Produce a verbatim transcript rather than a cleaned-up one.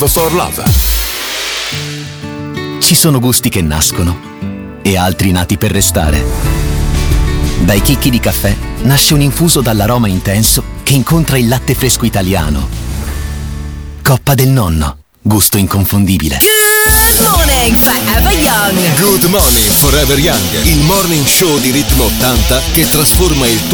For Love. Ci sono gusti che nascono e altri nati per restare. Dai chicchi di caffè nasce un infuso dall'aroma intenso che incontra il latte fresco italiano. Coppa del Nonno, gusto inconfondibile. Good morning, Forever Young. Good Morning Forever Young, il morning show di Ritmo ottanta che trasforma il tuo